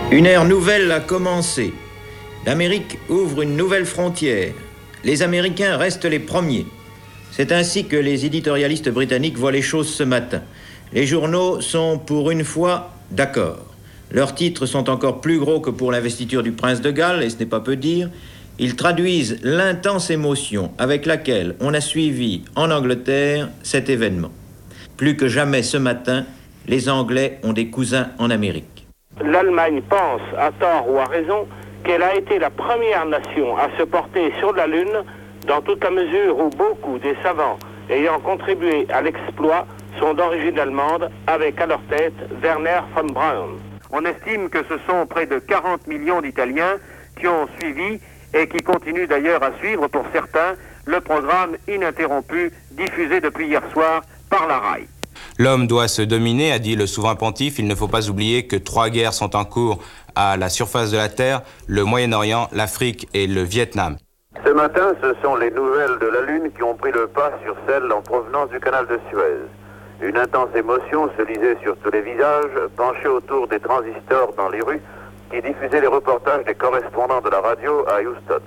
Une ère nouvelle a commencé. L'Amérique ouvre une nouvelle frontière. Les Américains restent les premiers. C'est ainsi que les éditorialistes britanniques voient les choses ce matin. Les journaux sont pour une fois d'accord. Leurs titres sont encore plus gros que pour l'investiture du prince de Galles, et ce n'est pas peu dire. Ils traduisent l'intense émotion avec laquelle on a suivi en Angleterre cet événement. Plus que jamais ce matin, les Anglais ont des cousins en Amérique. L'Allemagne pense, à tort ou à raison, qu'elle a été la première nation à se porter sur la Lune, dans toute la mesure où beaucoup des savants ayant contribué à l'exploit sont d'origine allemande, avec à leur tête Werner von Braun. On estime que ce sont près de 40 millions d'Italiens qui ont suivi et qui continuent d'ailleurs à suivre, pour certains, le programme ininterrompu diffusé depuis hier soir par la RAI. L'homme doit se dominer, a dit le souverain pontife. Il ne faut pas oublier que 3 guerres sont en cours à la surface de la Terre, le Moyen-Orient, l'Afrique et le Vietnam. Ce matin, ce sont les nouvelles de la Lune qui ont pris le pas sur celles en provenance du canal de Suez. Une intense émotion se lisait sur tous les visages, penchés autour des transistors dans les rues, qui diffusaient les reportages des correspondants de la radio à Houston.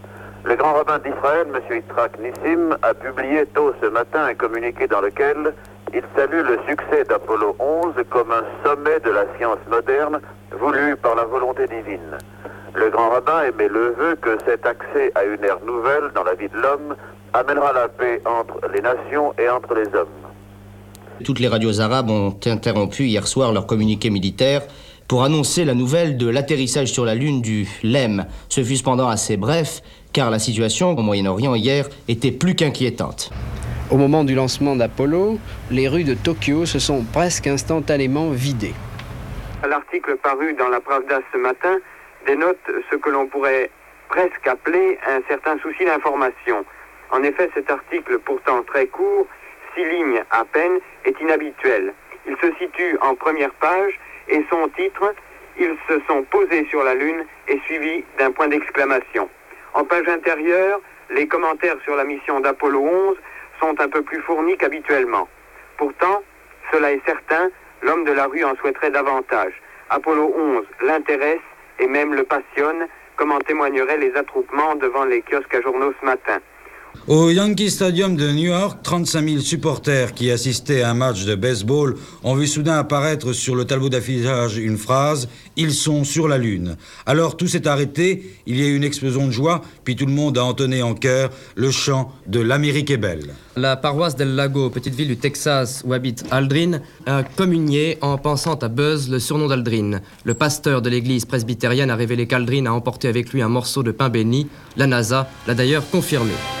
Le grand rabbin d'Israël, M. Yitzhak Nissim, a publié tôt ce matin un communiqué dans lequel il salue le succès d'Apollo 11 comme un sommet de la science moderne voulu par la volonté divine. Le grand rabbin émet le vœu que cet accès à une ère nouvelle dans la vie de l'homme amènera la paix entre les nations et entre les hommes. Toutes les radios arabes ont interrompu hier soir leur communiqué militaire pour annoncer la nouvelle de l'atterrissage sur la Lune du LEM. Ce fut cependant assez bref, car la situation au Moyen-Orient hier était plus qu'inquiétante. Au moment du lancement d'Apollo, les rues de Tokyo se sont presque instantanément vidées. L'article paru dans la Pravda ce matin dénote ce que l'on pourrait presque appeler un certain souci d'information. En effet, cet article, pourtant très court, 6 lignes à peine, est inhabituel. Il se situe en première page et son titre, « Ils se sont posés sur la Lune » est suivi d'un point d'exclamation. En page intérieure, les commentaires sur la mission d'Apollo 11 sont un peu plus fournis qu'habituellement. Pourtant, cela est certain, l'homme de la rue en souhaiterait davantage. Apollo 11 l'intéresse et même le passionne, comme en témoigneraient les attroupements devant les kiosques à journaux ce matin. Au Yankee Stadium de New York, 35 000 supporters qui assistaient à un match de baseball ont vu soudain apparaître sur le tableau d'affichage une phrase « Ils sont sur la Lune ». Alors tout s'est arrêté, il y a eu une explosion de joie, puis tout le monde a entonné en chœur le chant de « L'Amérique est belle ». La paroisse d'El Lago, petite ville du Texas où habite Aldrin, a communié en pensant à Buzz, le surnom d'Aldrin. Le pasteur de l'église presbytérienne a révélé qu'Aldrin a emporté avec lui un morceau de pain béni. La NASA l'a d'ailleurs confirmé.